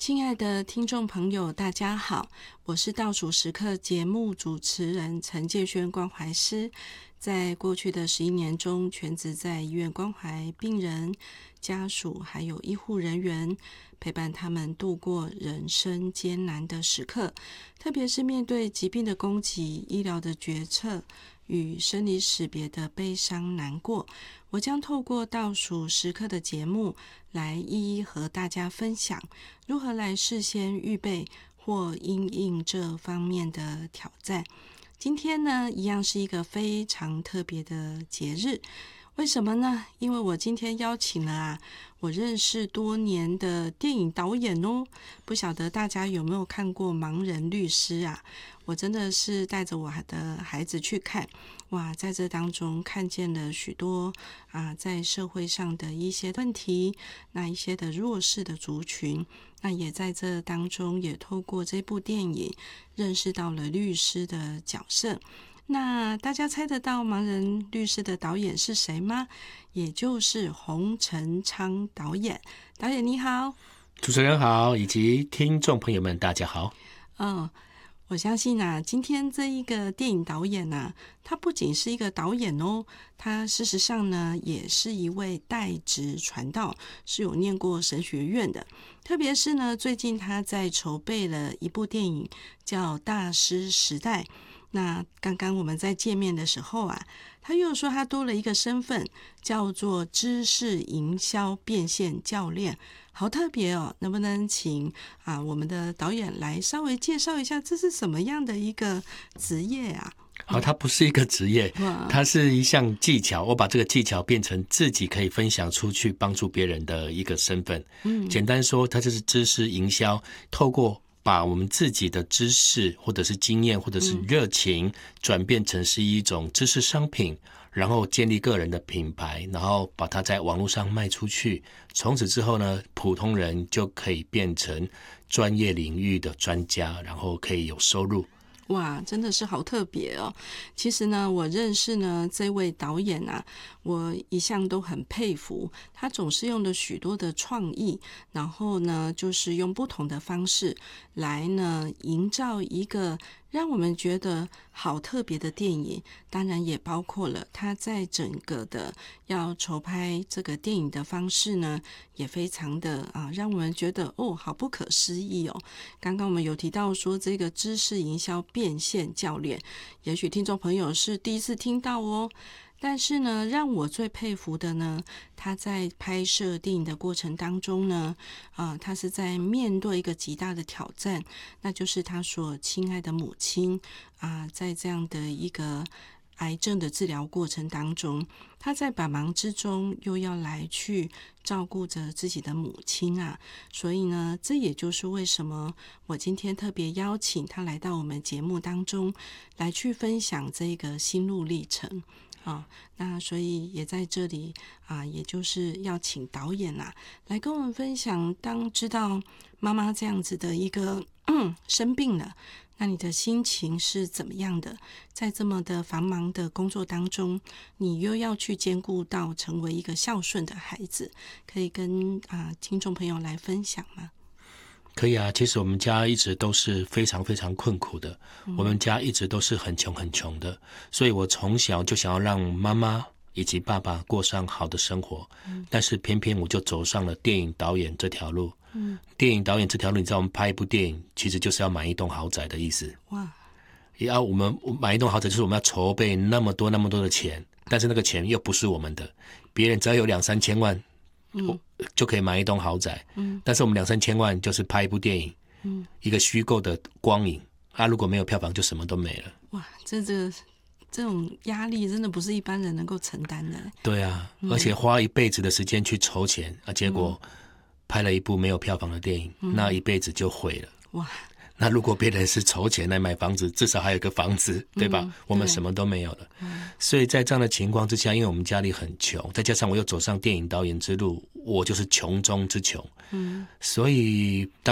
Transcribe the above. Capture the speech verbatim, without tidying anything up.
亲爱的听众朋友，大家好，我是倒数时刻节目主持人陈介轩关怀师。在过去的十一年中，全职在医院关怀病人、家属还有医护人员，陪伴他们度过人生艰难的时刻，特别是面对疾病的攻击、医疗的决策与生离死别的悲伤难过，我将透过倒数时刻的节目来一一和大家分享如何来事先预备或因应这方面的挑战。今天呢，一样是一个非常特别的节日，为什么呢？因为我今天邀请了啊，我认识多年的电影导演哦。不晓得大家有没有看过《盲人律师》啊？我真的是带着我的孩子去看，哇，在这当中看见了许多啊，在社会上的一些问题，那一些的弱势的族群，那也在这当中也透过这部电影认识到了律师的角色。那大家猜得到盲人律师的导演是谁吗？也就是洪承昌导演。导演你好。 主持人好，以及听众朋友们大家好。 嗯，我相信啊，今天这一个电影导演啊，他不仅是一个导演哦，他事实上呢也是一位代职传道，是有念过神学院的。特别是呢，最近他在筹备了一部电影叫《大师时代》。那刚刚我们在见面的时候啊，他又说他多了一个身份，叫做知识营销变现教练，好特别哦！能不能请啊我们的导演来稍微介绍一下，这是什么样的一个职业啊？ 好，它不是一个职业，它是一项技巧。我把这个技巧变成自己可以分享出去、帮助别人的一个身份。嗯，简单说，它就是知识营销，透过把我们自己的知识或者是经验或者是热情转变成是一种知识商品，然后建立个人的品牌，然后把它在网络上卖出去。从此之后呢，普通人就可以变成专业领域的专家，然后可以有收入。 哇，真的是好特别哦！其实呢，我认识呢这位导演啊，我一向都很佩服，他总是用了许多的创意，然后呢，就是用不同的方式来呢营造一个让我们觉得好特别的电影。当然也包括了他在整个的要筹拍这个电影的方式呢，也非常的啊，让我们觉得哦，好不可思议哦。刚刚我们有提到说这个知识营销变现教练，也许听众朋友是第一次听到哦。但是呢，让我最佩服的呢，他在拍摄电影的过程当中呢，啊、呃，他是在面对一个极大的挑战，那就是他所亲爱的母亲啊、呃，在这样的一个癌症的治疗过程当中，他在百忙之中又要来去照顾着自己的母亲啊，所以呢，这也就是为什么我今天特别邀请他来到我们节目当中，来去分享这个心路历程。哦，那所以也在这里啊，也就是要请导演啊来跟我们分享，当知道妈妈这样子的一个嗯生病了，那你的心情是怎么样的？在这么的繁忙的工作当中，你又要去兼顾到成为一个孝顺的孩子，可以跟啊听众朋友来分享吗？ 可以啊，其实我们家一直都是非常非常困苦的，嗯、我们家一直都是很穷很穷的，所以我从小就想要让妈妈以及爸爸过上好的生活，嗯、但是偏偏我就走上了电影导演这条路。嗯，电影导演这条路，你知道我们拍一部电影其实就是要买一栋豪宅的意思。哇！要我们买一栋豪宅，就是我们要筹备那么多那么多的钱，但是那个钱又不是我们的，别人只要有两三千万。嗯，就可以买一栋豪宅，嗯，但是我们两三千万就是拍一部电影，嗯，一个虚构的光影，啊，如果没有票房就什么都没了。 哇，这这这种压力真的不是一般人能够承担的。 对啊，嗯、而且花一辈子的时间去筹钱啊，结果拍了一部没有票房的电影，嗯、那一辈子就毁了。哇！那如果别人是筹钱来买房子，至少还有个房子，对吧？嗯、我们什么都没有了。嗯、所以在这样的情况之下，因为我们家里很穷，再加上我又走上电影导演之路，我就是穷中之穷。嗯，所以当